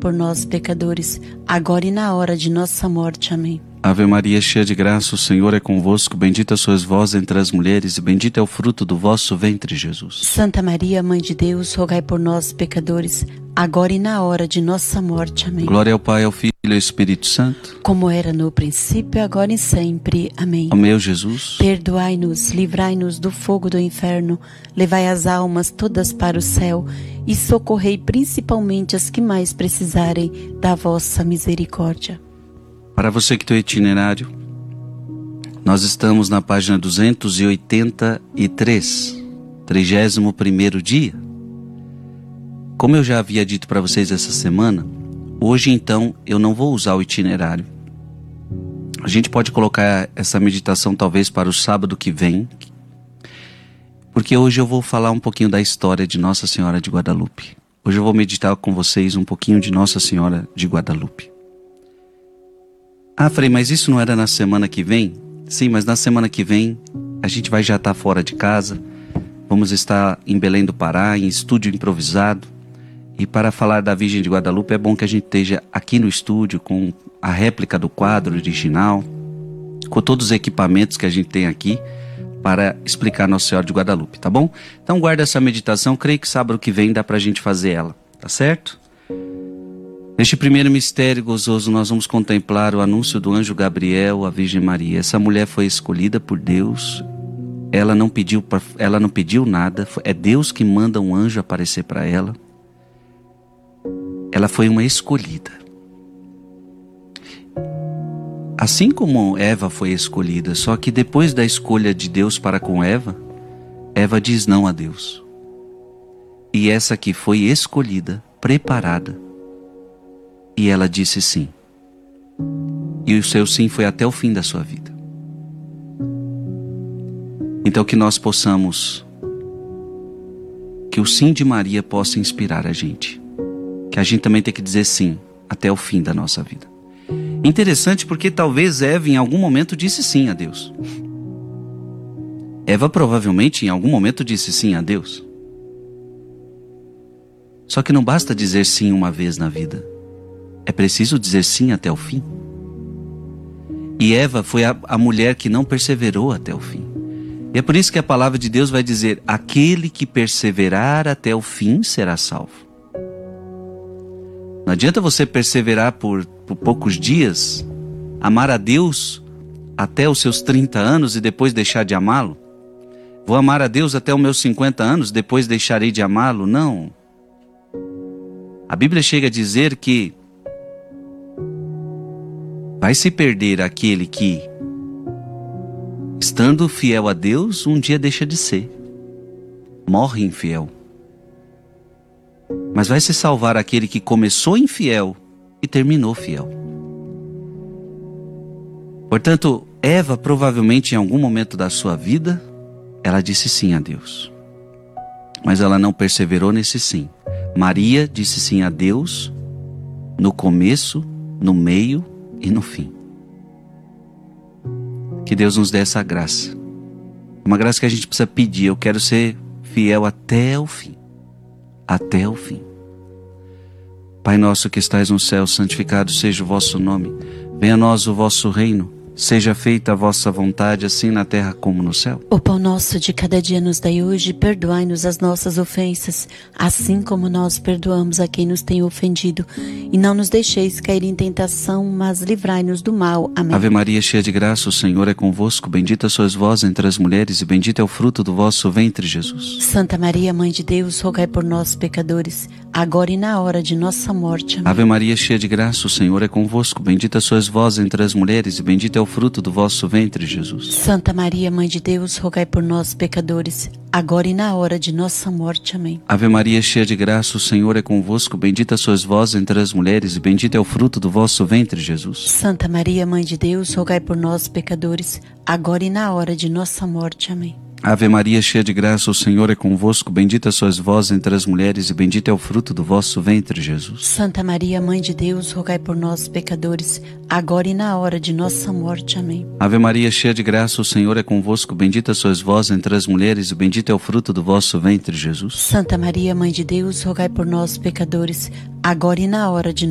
por nós, pecadores, agora e na hora de nossa morte. Amém. Ave Maria, cheia de graça, o Senhor é convosco. Bendita sois vós entre as mulheres, e bendito é o fruto do vosso ventre, Jesus. Santa Maria, Mãe de Deus, rogai por nós, pecadores, agora e na hora de nossa morte. Amém. Glória ao Pai, ao Filho e ao Espírito Santo, como era no princípio, agora e sempre. Amém. Ó meu Jesus, perdoai-nos, livrai-nos do fogo do inferno, levai as almas todas para o céu e socorrei principalmente as que mais precisarem da vossa misericórdia. para você que tem o itinerário, nós estamos na página 283, 31º dia. Como eu já havia dito para vocês essa semana, hoje então eu não vou usar o itinerário. A gente pode colocar essa meditação talvez para o sábado que vem, porque hoje eu vou falar um pouquinho da história de Nossa Senhora de Guadalupe. Hoje eu vou meditar com vocês um pouquinho de Nossa Senhora de Guadalupe. Ah, Frei, mas isso não era na semana que vem? Sim, mas na semana que vem a gente vai já estar fora de casa, vamos estar em Belém do Pará, em estúdio improvisado. E para falar da Virgem de Guadalupe é bom que a gente esteja aqui no estúdio com a réplica do quadro original, com todos os equipamentos que a gente tem aqui para explicar Nossa Senhora de Guadalupe, tá bom? Então guarda essa meditação, creio que sábado que vem dá pra gente fazer ela, tá certo? Neste primeiro mistério gozoso nós vamos contemplar o anúncio do anjo Gabriel à Virgem Maria. Essa mulher foi escolhida por Deus, ela não pediu nada, é Deus que manda um anjo aparecer para ela. Ela foi uma escolhida. Assim como Eva foi escolhida, só que depois da escolha de Deus para com Eva, Eva diz não a Deus. E essa aqui foi escolhida, preparada, e ela disse sim. E o seu sim foi até o fim da sua vida. Então que nós possamos, que o sim de Maria possa inspirar a gente. Que a gente também tem que dizer sim até o fim da nossa vida. Interessante porque talvez Eva em algum momento disse sim a Deus. Eva provavelmente em algum momento disse sim a Deus. Só que não basta dizer sim uma vez na vida. É preciso dizer sim até o fim. E Eva foi a mulher que não perseverou até o fim. E é por isso que a palavra de Deus vai dizer: aquele que perseverar até o fim será salvo. Não adianta você perseverar por poucos dias, amar a Deus até os seus 30 anos e depois deixar de amá-lo. Vou amar a Deus até os meus 50 anos, depois deixarei de amá-lo. Não. A Bíblia chega a dizer que vai se perder aquele que, estando fiel a Deus, um dia deixa de ser. Morre infiel. Mas vai se salvar aquele que começou infiel e terminou fiel. Portanto, Eva provavelmente em algum momento da sua vida, ela disse sim a Deus. Mas ela não perseverou nesse sim. Maria disse sim a Deus no começo, no meio e no fim. Que Deus nos dê essa graça. Uma graça que a gente precisa pedir. Eu quero ser fiel até o fim. Até o fim. Pai nosso que estais no céu, santificado seja o vosso nome. Venha a nós o vosso reino. Seja feita a vossa vontade, assim na terra como no céu. O pão nosso de cada dia nos dai hoje, perdoai-nos as nossas ofensas, assim como nós perdoamos a quem nos tem ofendido. E não nos deixeis cair em tentação, mas livrai-nos do mal. Amém. Ave Maria, cheia de graça, o Senhor é convosco. Bendita sois vós entre as mulheres, e bendito é o fruto do vosso ventre, Jesus. Santa Maria, Mãe de Deus, rogai por nós, pecadores, agora e na hora de nossa morte. Amém. Ave Maria, cheia de graça, o Senhor é convosco. Bendita sois vós entre as mulheres, e bendito é o fruto do vosso ventre, Jesus. Santa Maria, Mãe de Deus, rogai por nós, pecadores, agora e na hora de nossa morte. Amém. Ave Maria, cheia de graça, o Senhor é convosco. Bendita sois vós entre as mulheres, e bendito é o fruto do vosso ventre, Jesus. Santa Maria, Mãe de Deus, rogai por nós, pecadores, agora e na hora de nossa morte. Amém. Ave Maria, cheia de graça, o Senhor é convosco. Bendita sois vós entre as mulheres, e bendito é o fruto do vosso ventre, Jesus. Santa Maria, Mãe de Deus, rogai por nós, pecadores, agora e na hora de nossa morte. Amém. Ave Maria, cheia de graça, o Senhor é convosco. Bendita sois vós entre as mulheres, e bendito é o fruto do vosso ventre, Jesus. Santa Maria, Mãe de Deus, rogai por nós, pecadores, agora e na hora de